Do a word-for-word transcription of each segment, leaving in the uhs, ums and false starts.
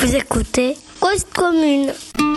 Vous écoutez Cause Commune.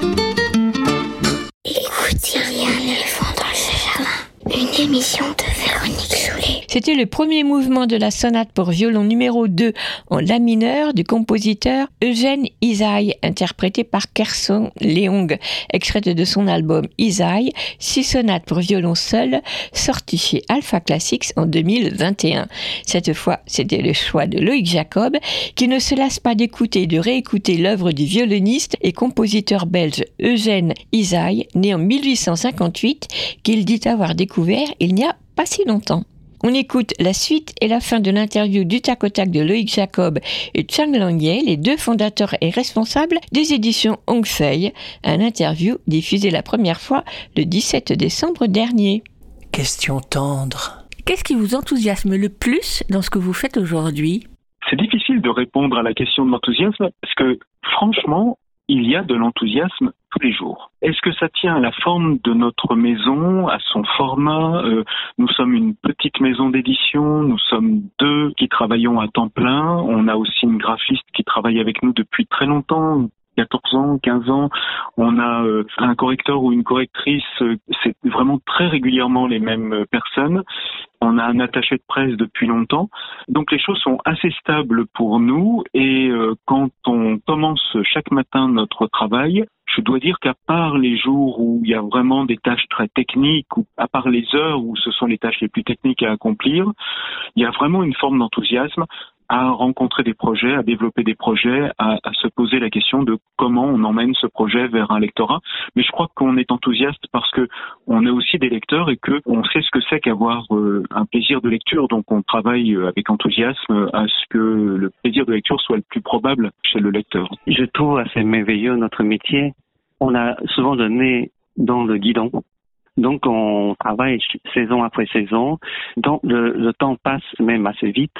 Écoutez, il y a un éléphant dans le jardin. Une émission de Véronique Soulet. C'était le premier mouvement de la sonate pour violon numéro deux en la mineur du compositeur Eugène Ysaÿe, interprété par Kherson Leong, extraite de son album Ysaÿe, six sonates pour violon seul, sorti chez Alpha Classics en deux mille vingt et un. Cette fois, c'était le choix de Loïc Jacob, qui ne se lasse pas d'écouter et de réécouter l'œuvre du violoniste et compositeur belge Eugène Ysaÿe, né en mille huit cent cinquante-huit, qu'il dit avoir découvert il n'y a pas si longtemps. On écoute la suite et la fin de l'interview du tac au tac de Loïc Jacob et Chang Lang-Ye, les deux fondateurs et responsables des éditions Hong Fei, un interview diffusé la première fois le dix-sept décembre dernier. Question tendre. Qu'est-ce qui vous enthousiasme le plus dans ce que vous faites aujourd'hui ? C'est difficile de répondre à la question de l'enthousiasme parce que, franchement, il y a de l'enthousiasme tous les jours. Est-ce que ça tient à la forme de notre maison, à son format ? euh, Nous sommes une petite maison d'édition, nous sommes deux qui travaillons à temps plein. On a aussi une graphiste qui travaille avec nous depuis très longtemps, quatorze ans, quinze ans. On a euh, un correcteur ou une correctrice, euh, c'est vraiment très régulièrement les mêmes euh, personnes. On a un attaché de presse depuis longtemps. Donc les choses sont assez stables pour nous et euh, quand on commence chaque matin notre travail, je dois dire qu'à part les jours où il y a vraiment des tâches très techniques, ou à part les heures où ce sont les tâches les plus techniques à accomplir, il y a vraiment une forme d'enthousiasme à rencontrer des projets, à développer des projets, à, à se poser la question de comment on emmène ce projet vers un lectorat. Mais je crois qu'on est enthousiaste parce que on est aussi des lecteurs et que on sait ce que c'est qu'avoir euh, un plaisir de lecture. Donc on travaille avec enthousiasme à ce que le plaisir de lecture soit le plus probable chez le lecteur. Je trouve assez merveilleux notre métier. On a souvent le nez dans le guidon. Donc on travaille saison après saison. Donc le, le temps passe même assez vite.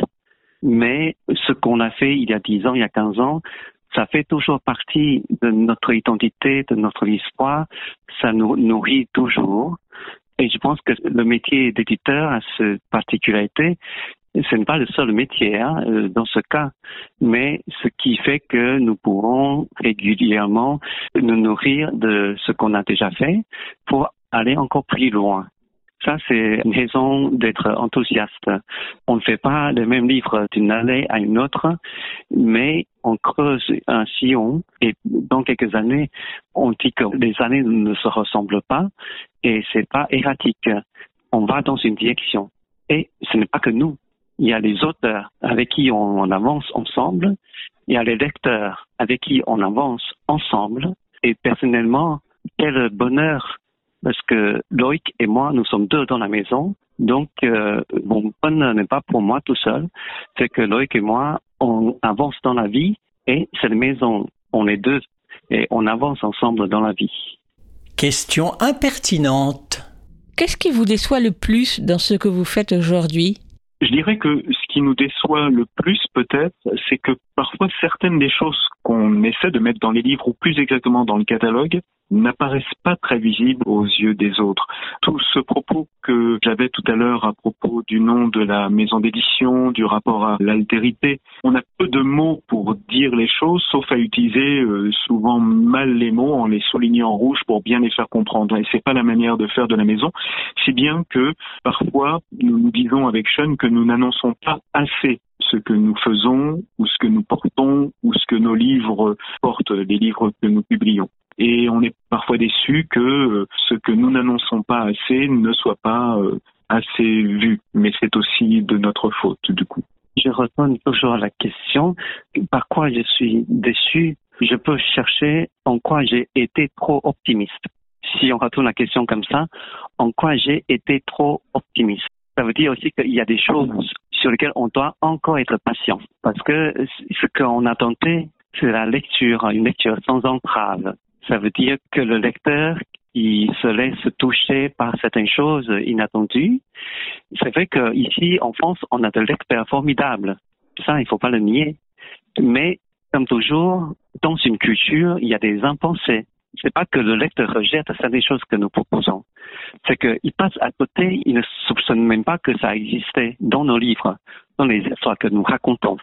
Mais ce qu'on a fait il y a dix ans, il y a quinze ans, ça fait toujours partie de notre identité, de notre histoire. Ça nous nourrit toujours. Et je pense que le métier d'éditeur a cette particularité. Ce n'est pas le seul métier hein, dans ce cas, mais ce qui fait que nous pourrons régulièrement nous nourrir de ce qu'on a déjà fait pour aller encore plus loin. Ça, c'est une raison d'être enthousiaste. On ne fait pas le même livre d'une année à une autre, mais on creuse un sillon et dans quelques années, on dit que les années ne se ressemblent pas et c'est pas erratique. On va dans une direction. Et ce n'est pas que nous. Il y a les auteurs avec qui on avance ensemble. Il y a les lecteurs avec qui on avance ensemble. Et personnellement, quel bonheur! Parce que Loïc et moi, nous sommes deux dans la maison. Donc, euh, mon bonheur n'est pas pour moi tout seul. C'est que Loïc et moi, on avance dans la vie et cette maison, on est deux et on avance ensemble dans la vie. Question impertinente. Qu'est-ce qui vous déçoit le plus dans ce que vous faites aujourd'hui ? Je dirais que ce qui nous déçoit le plus peut-être, c'est que parfois certaines des choses qu'on essaie de mettre dans les livres ou plus exactement dans le catalogue n'apparaissent pas très visibles aux yeux des autres. Tout ce propos que j'avais tout à l'heure à propos du nom de la maison d'édition, du rapport à l'altérité, on a peu de mots pour dire les choses, sauf à utiliser euh, souvent mal les mots en les soulignant en rouge pour bien les faire comprendre. Et c'est pas la manière de faire de la maison, si bien que parfois nous nous disons avec Sean que nous n'annonçons pas assez ce que nous faisons ou ce que nous portons ou ce que nos livres portent, les livres que nous publions. Et on est parfois déçu que euh, ce que nous n'annonçons pas assez ne soit pas euh, assez vu. Mais c'est aussi de notre faute, du coup. Je retourne toujours à la question, par quoi je suis déçu? Je peux chercher en quoi j'ai été trop optimiste. Si on retourne la question comme ça, en quoi j'ai été trop optimiste? Ça veut dire aussi qu'il y a des choses sur lesquelles on doit encore être patient. Parce que ce qu'on a tenté, c'est la lecture, une lecture sans entrave. Ça veut dire que le lecteur qui se laisse toucher par certaines choses inattendues, c'est vrai qu'ici, en France, on a de lecteurs formidables. Ça, il ne faut pas le nier. Mais, comme toujours, dans une culture, il y a des impensés. C'est pas que le lecteur rejette certaines choses que nous proposons. C'est qu'il passe à côté, il ne soupçonne même pas que ça existait dans nos livres, dans les histoires que nous racontons.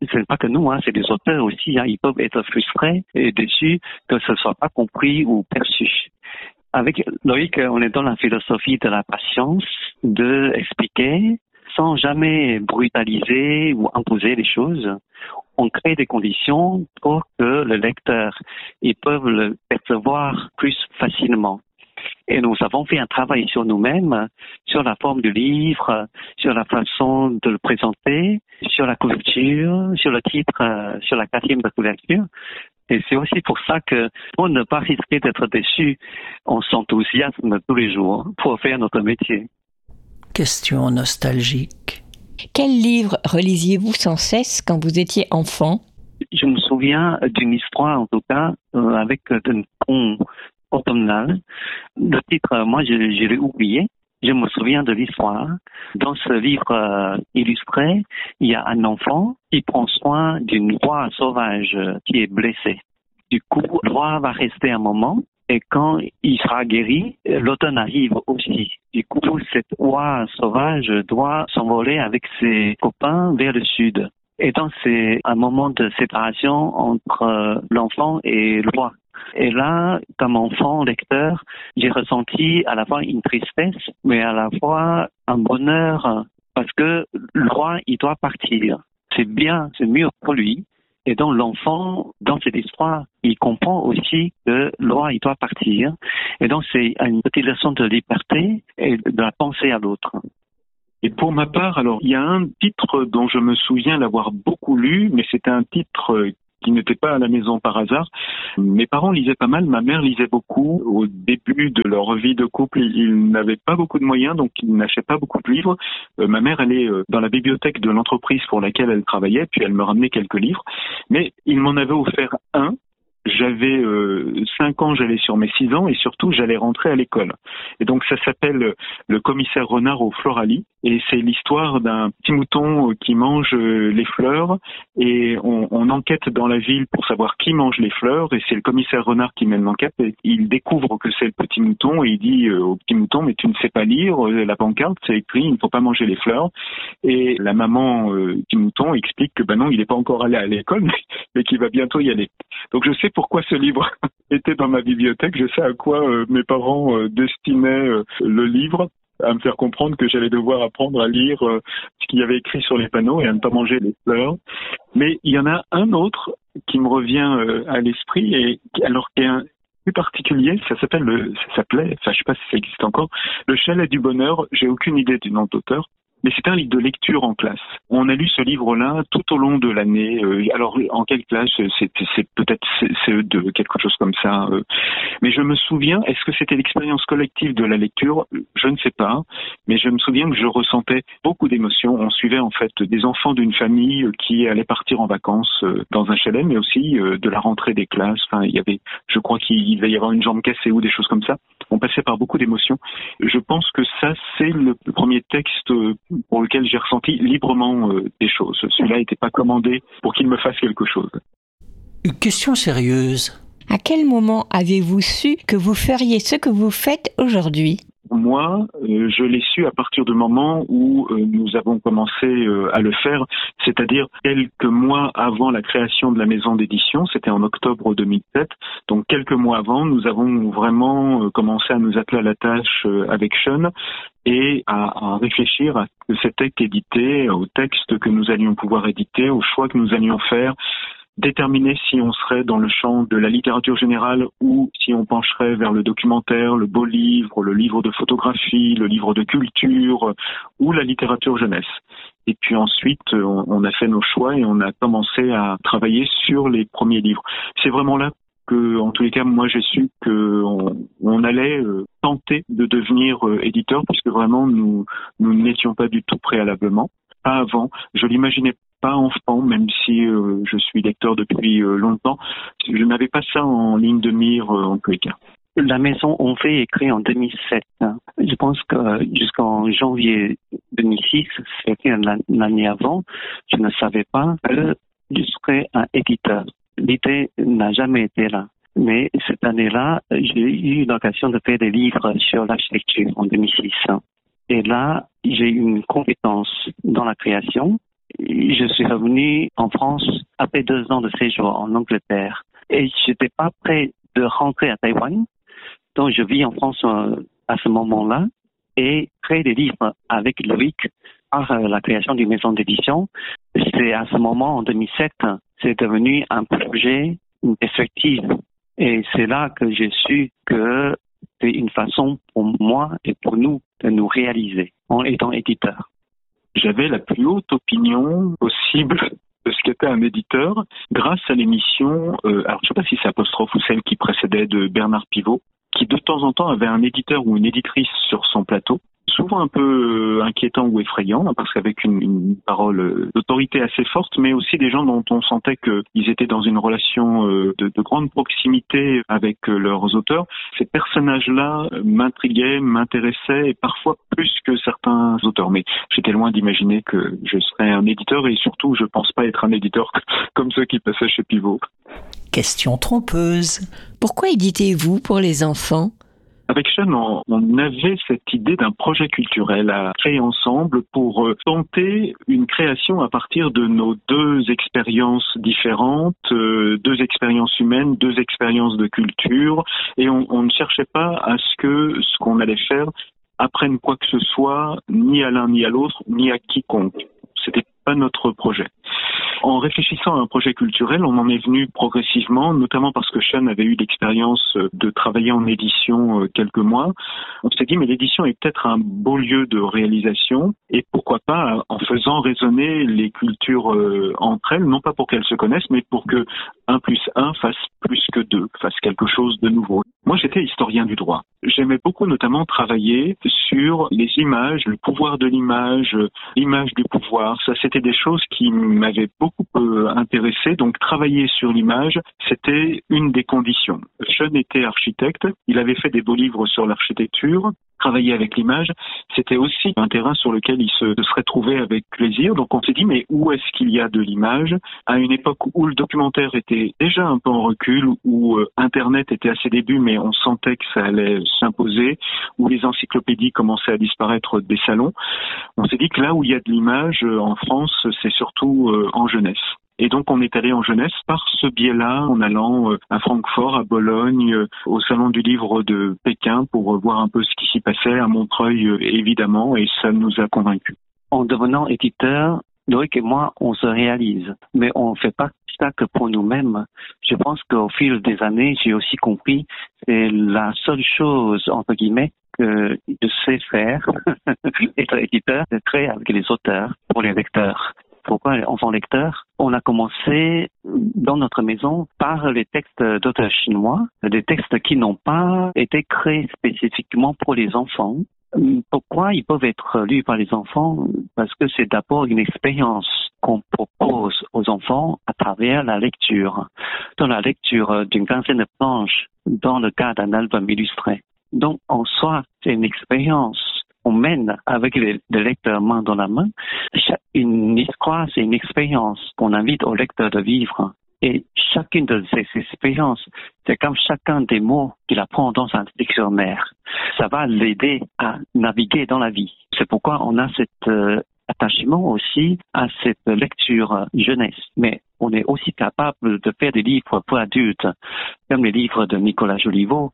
ce n'est pas que nous, hein, c'est des auteurs aussi, hein, ils peuvent être frustrés et déçus que ce ne soit pas compris ou perçu. Avec Loïc, on est dans la philosophie de la patience, de expliquer sans jamais brutaliser ou imposer les choses. On crée des conditions pour que le lecteur, ils peuvent le percevoir plus facilement. Et nous avons fait un travail sur nous-mêmes, sur la forme du livre, sur la façon de le présenter, sur la couverture, sur le titre, sur la quatrième de couverture. Et c'est aussi pour ça que, pour ne pas risquer d'être déçu, on s'enthousiasme tous les jours pour faire notre métier. Question nostalgique. Quel livre relisiez-vous sans cesse quand vous étiez enfant? Je me souviens d'une histoire, en tout cas, euh, avec un ton automnal. Le titre, moi, je, je l'ai oublié. Je me souviens de l'histoire. Dans ce livre euh, illustré, il y a un enfant qui prend soin d'une oie sauvage qui est blessée. Du coup, l'oie va rester un moment et quand il sera guéri, l'automne arrive aussi. Du coup, cette oie sauvage doit s'envoler avec ses copains vers le sud. Et donc, c'est un moment de séparation entre l'enfant et l'oie. Et là, comme enfant lecteur, j'ai ressenti à la fois une tristesse, mais à la fois un bonheur, parce que le roi, il doit partir. C'est bien, c'est mieux pour lui. Et donc l'enfant, dans cette histoire, il comprend aussi que le roi, il doit partir. Et donc c'est une petite leçon de liberté et de la pensée à l'autre. Et pour ma part, alors, il y a un titre dont je me souviens l'avoir beaucoup lu, mais c'était un titre qui n'était pas à la maison par hasard. Mes parents lisaient pas mal, ma mère lisait beaucoup. Au début de leur vie de couple, ils n'avaient pas beaucoup de moyens, donc ils n'achetaient pas beaucoup de livres. Euh, ma mère allait euh, dans la bibliothèque de l'entreprise pour laquelle elle travaillait, puis elle me ramenait quelques livres. Mais ils m'en avaient offert un. J'avais euh, cinq ans, j'allais sur mes six ans, et surtout, j'allais rentrer à l'école. Et donc, ça s'appelle Le commissaire renard au Floralie, et c'est l'histoire d'un petit mouton qui mange les fleurs, et on, on enquête dans la ville pour savoir qui mange les fleurs, et c'est le commissaire renard qui mène l'enquête, et il découvre que c'est le petit mouton, et il dit euh, au petit mouton, mais tu ne sais pas lire, la pancarte, c'est écrit, il ne faut pas manger les fleurs, et la maman euh, petit mouton explique que ben non, il n'est pas encore allé à l'école, mais, mais qu'il va bientôt y aller. Donc je sais pourquoi ce livre était dans ma bibliothèque, je sais à quoi euh, mes parents euh, destinaient euh, le livre, à me faire comprendre que j'allais devoir apprendre à lire euh, ce qu'il y avait écrit sur les panneaux et à ne pas manger les fleurs. Mais il y en a un autre qui me revient euh, à l'esprit, et alors qu'il y a un plus particulier, ça s'appelle le, ça s'appelait, enfin je sais pas si ça existe encore, Le Chalet du Bonheur. J'ai aucune idée du nom d'auteur. Mais c'est un livre de lecture en classe. On a lu ce livre-là tout au long de l'année. Euh, alors, en quelle classe? C'est, c'est peut-être C E deux, quelque chose comme ça. Euh. Mais je me souviens, est-ce que c'était l'expérience collective de la lecture? Je ne sais pas. Mais je me souviens que je ressentais beaucoup d'émotions. On suivait en fait des enfants d'une famille qui allaient partir en vacances dans un chalet, mais aussi de la rentrée des classes. Enfin, il y avait, je crois qu'il va y avoir une jambe cassée ou des choses comme ça. On passait par beaucoup d'émotions. Je pense que ça, c'est le premier texte pour lequel j'ai ressenti librement euh, des choses. Celui-là n'était pas commandé pour qu'il me fasse quelque chose. Une question sérieuse. À quel moment avez-vous su que vous feriez ce que vous faites aujourd'hui? Moi, euh, je l'ai su à partir du moment où euh, nous avons commencé euh, à le faire, c'est-à-dire quelques mois avant la création de la maison d'édition, c'était en octobre deux mille sept, donc quelques mois avant, nous avons vraiment euh, commencé à nous atteler à la tâche euh, avec Sean et à, à réfléchir à ce que c'était qu'éditer, au texte que nous allions pouvoir éditer, aux choix que nous allions faire, déterminer si on serait dans le champ de la littérature générale ou si on pencherait vers le documentaire, le beau livre, le livre de photographie, le livre de culture ou la littérature jeunesse. Et puis ensuite, on, on a fait nos choix et on a commencé à travailler sur les premiers livres. C'est vraiment là que, en tous les cas, moi j'ai su qu'on on allait euh, tenter de devenir euh, éditeur, puisque vraiment nous nous n'étions pas du tout préalablement. Pas avant, je l'imaginais pas enfant, même si euh, je suis lecteur depuis euh, longtemps. Je n'avais pas ça en ligne de mire euh, en tous les cas. La maison On fait est créée en deux mille sept. Je pense que jusqu'en janvier deux mille six, c'était l'année avant, je ne savais pas que je serais un éditeur. L'idée n'a jamais été là. Mais cette année-là, j'ai eu l'occasion de faire des livres sur l'architecture en deux mille six. Et là, j'ai eu une compétence dans la création je suis revenu en France après deux ans de séjour en Angleterre. Et je n'étais pas prêt de rentrer à Taïwan. Donc, je vis en France euh, à ce moment-là et créer des livres avec Loïc par euh, la création d'une maison d'édition. C'est à ce moment, en deux mille sept, c'est devenu un projet, une perspective. Et c'est là que j'ai su que c'est une façon pour moi et pour nous de nous réaliser en étant éditeur. J'avais la plus haute opinion possible de ce qu'était un éditeur grâce à l'émission, euh, alors je ne sais pas si c'est Apostrophe ou celle qui précédait, de Bernard Pivot, qui de temps en temps avait un éditeur ou une éditrice sur son plateau, souvent un peu inquiétant ou effrayant, parce qu'avec une, une parole d'autorité assez forte, mais aussi des gens dont on sentait qu'ils étaient dans une relation de, de grande proximité avec leurs auteurs. Ces personnages-là m'intriguaient, m'intéressaient, et parfois plus que certains auteurs. Mais j'étais loin d'imaginer que je serais un éditeur, et surtout, je pense pas être un éditeur comme ceux qui passaient chez Pivot. Question trompeuse. Pourquoi éditez-vous pour les enfants ? Avec Sean, on, on avait cette idée d'un projet culturel à créer ensemble pour euh, tenter une création à partir de nos deux expériences différentes, euh, deux expériences humaines, deux expériences de culture, et on, on ne cherchait pas à ce que ce qu'on allait faire apprenne quoi que ce soit, ni à l'un ni à l'autre, ni à quiconque. C'était pas notre projet. En réfléchissant à un projet culturel, on en est venu progressivement, notamment parce que Sean avait eu l'expérience de travailler en édition quelques mois. On s'est dit, mais l'édition est peut-être un beau lieu de réalisation, et pourquoi pas en faisant résonner les cultures entre elles, non pas pour qu'elles se connaissent, mais pour que un plus un fasse plus que deux, fasse quelque chose de nouveau. Moi, j'étais historien du droit. J'aimais beaucoup notamment travailler sur les images, le pouvoir de l'image, l'image du pouvoir. Ça, c'était des choses qui m'avaient beaucoup euh, intéressé. Donc, travailler sur l'image, c'était une des conditions. Sean était architecte. Il avait fait des beaux livres sur l'architecture. Travailler avec l'image, c'était aussi un terrain sur lequel il se serait trouvé avec plaisir. Donc on s'est dit, mais où est-ce qu'il y a de l'image ? À une époque où le documentaire était déjà un peu en recul, où euh, Internet était à ses débuts, mais on sentait que ça allait s'imposer, où les encyclopédies commençaient à disparaître des salons, on s'est dit que là où il y a de l'image euh, en France, c'est surtout euh, en jeunesse. Et donc, on est allé en jeunesse par ce biais-là, en allant euh, à Francfort, à Bologne, euh, au Salon du Livre de Pékin, pour euh, voir un peu ce qui s'y passait, à Montreuil, euh, évidemment, et ça nous a convaincus. En devenant éditeur, Loïc et moi, on se réalise, mais on ne fait pas ça que pour nous-mêmes. Je pense qu'au fil des années, j'ai aussi compris, c'est la seule chose, entre guillemets, que je sais faire, être éditeur, c'est créer avec les auteurs, pour les lecteurs. Pourquoi enfant lecteur? On a commencé dans notre maison par les textes d'auteurs chinois, des textes qui n'ont pas été créés spécifiquement pour les enfants. Pourquoi ils peuvent être lus par les enfants? Parce que c'est d'abord une expérience qu'on propose aux enfants à travers la lecture. Dans la lecture d'une quinzaine de planches, dans le cas d'un album illustré. Donc, en soi, c'est une expérience on mène avec les, les lecteurs main dans la main. Une histoire, c'est une expérience qu'on invite au lecteur de vivre. Et chacune de ces expériences, c'est comme chacun des mots qu'il apprend dans un dictionnaire. Ça va l'aider à naviguer dans la vie. C'est pourquoi on a cet euh, attachement aussi à cette lecture jeunesse. Mais on est aussi capable de faire des livres pour adultes, comme les livres de Nicolas Joliveau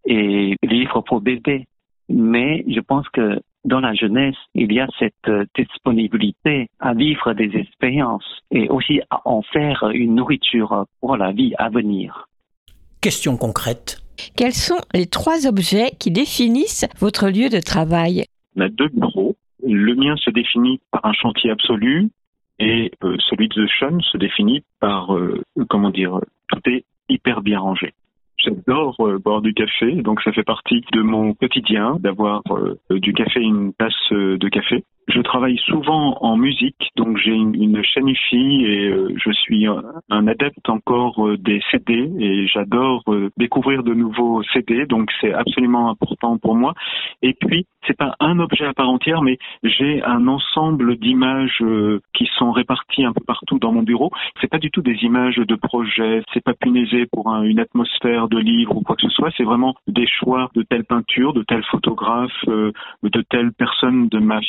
et les livres pour bébés. Mais je pense que dans la jeunesse, il y a cette disponibilité à vivre des expériences et aussi à en faire une nourriture pour la vie à venir. Question concrète. Quels sont les trois objets qui définissent votre lieu de travail ? On a deux bureaux. Le mien se définit par un chantier absolu et euh, celui de Sean se définit par, euh, comment dire, tout est hyper bien rangé. J'adore euh, boire du café, donc ça fait partie de mon quotidien d'avoir euh, du café et une tasse euh, de café. Je travaille souvent en musique, donc j'ai une, une chaîne hi-fi et euh, je suis un, un adepte encore euh, des C D et j'adore euh, découvrir de nouveaux C D, donc c'est absolument important pour moi. Et puis, c'est pas un objet à part entière, mais j'ai un ensemble d'images euh, qui sont réparties un peu partout dans mon bureau. C'est pas du tout des images de projet, c'est pas punaisé pour un, une atmosphère de livre ou quoi que ce soit, c'est vraiment des choix de telle peinture, de tel photographe, euh, de telle personne de ma famille qui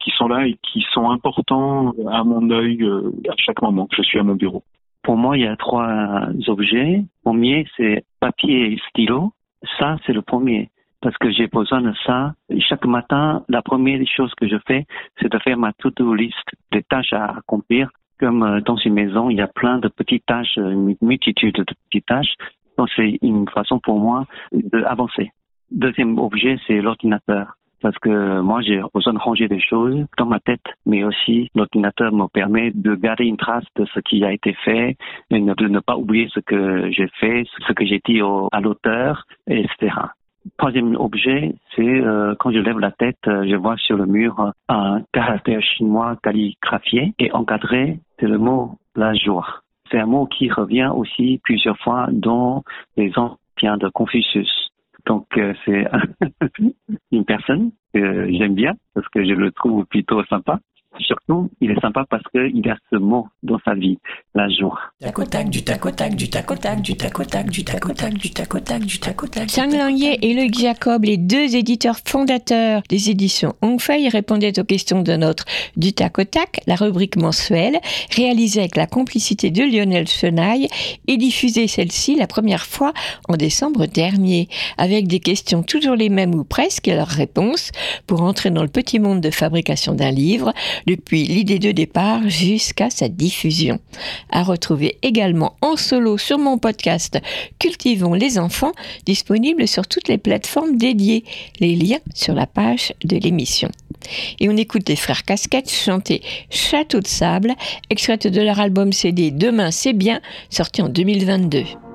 qui sont là et qui sont importants à mon œil euh, à chaque moment que je suis à mon bureau? Pour moi, il y a trois objets. Le premier, c'est papier et stylo. Ça, c'est le premier. Parce que j'ai besoin de ça. Chaque matin, la première chose que je fais, c'est de faire ma to-do list des tâches à accomplir. Comme dans une maison, il y a plein de petites tâches, une multitude de petites tâches. Donc, c'est une façon pour moi d'avancer. Deuxième objet, c'est l'ordinateur. Parce que moi, j'ai besoin de ranger des choses dans ma tête, mais aussi l'ordinateur me permet de garder une trace de ce qui a été fait, et de ne pas oublier ce que j'ai fait, ce que j'ai dit au, à l'auteur, et cetera. Troisième objet, c'est euh, quand je lève la tête, euh, je vois sur le mur euh, un caractère chinois calligraphié et encadré, c'est le mot la joie. C'est un mot qui revient aussi plusieurs fois dans les anciens de Confucius. Donc euh, c'est une personne que j'aime bien parce que je le trouve plutôt sympa. Surtout, il est sympa parce qu'il a ce mot dans sa vie, la joie. Tac au tac, du tac au tac, du tac au tac, du tac au tac, du tac au tac, du tac au tac, du tac au tac. Zhang Languier et Loïc Jacob, les deux éditeurs fondateurs des éditions Hongfei, répondaient aux questions de notre Du tac au tac, la rubrique mensuelle, réalisée avec la complicité de Lionel Chenaille et diffusée celle-ci la première fois en décembre dernier, avec des questions toujours les mêmes ou presque et leurs réponses pour entrer dans le petit monde de fabrication d'un livre, depuis l'idée de départ jusqu'à sa diffusion. À retrouver également en solo sur mon podcast Cultivons les enfants, disponible sur toutes les plateformes dédiées. Les liens sur la page de l'émission. Et on écoute les frères Casquettes chanter Château de sable, extraite de leur album C D Demain c'est bien, sorti en deux mille vingt-deux.